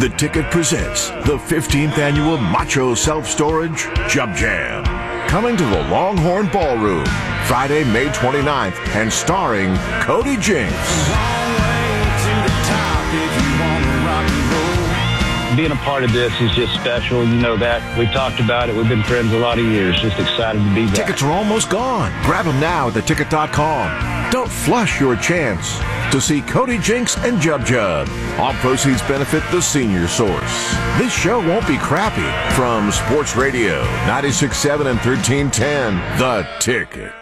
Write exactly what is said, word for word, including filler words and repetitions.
The Ticket presents the fifteenth Annual Macho Self-Storage Jub Jam. Coming to the Longhorn Ballroom, Friday, May twenty-ninth, and starring Cody Jinks. Being a part of this is just special. You know that. We've talked about it. We've been friends a lot of years. Just excited to be back. Tickets are almost gone. Grab them now at the ticket dot com. Don't flush your chance to see Cody Jinks and Jub Jub. All proceeds benefit the Senior Source. This show won't be crappy. From Sports Radio, ninety-six point seven and thirteen ten, The Ticket.